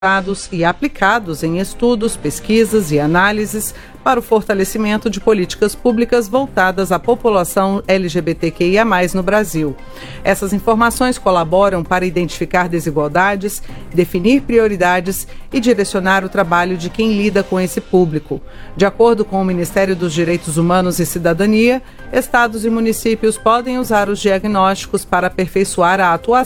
e aplicados em estudos, pesquisas e análises para o fortalecimento de políticas públicas voltadas à população LGBTQIA+, no Brasil. Essas informações colaboram para identificar desigualdades, definir prioridades e direcionar o trabalho de quem lida com esse público. De acordo com o Ministério dos Direitos Humanos e Cidadania, estados e municípios podem usar os diagnósticos para aperfeiçoar a atuação